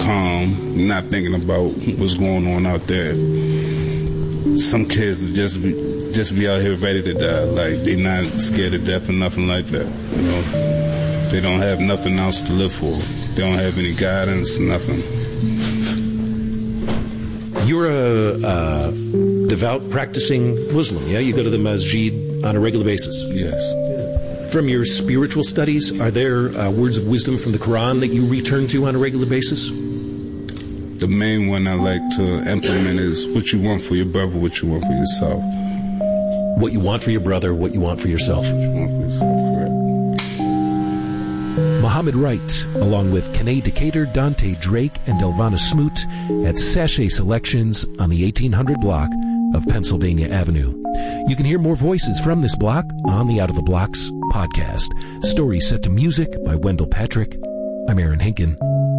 calm, not thinking about what's going on out there. Some kids just be out here ready to die. Like, they not scared of death or nothing like that. You know, they don't have nothing else to live for. They don't have any guidance, nothing. You're a devout, practicing Muslim, yeah? You go to the masjid on a regular basis? Yes. From your spiritual studies, are there words of wisdom from the Quran that you return to on a regular basis? The main one I like to implement is what you want for your brother, what you want for yourself. What you want for your brother, what you want for yourself. What you want for yourself, correct. Muhammad Wright, along with Kene Decatur, Dante Drake, and Delvana Smoot at Sachet Selections on the 1800 block of Pennsylvania Avenue. You can hear more voices from this block on the Out of the Blocks podcast. Stories set to music by Wendell Patrick. I'm Aaron Hinken.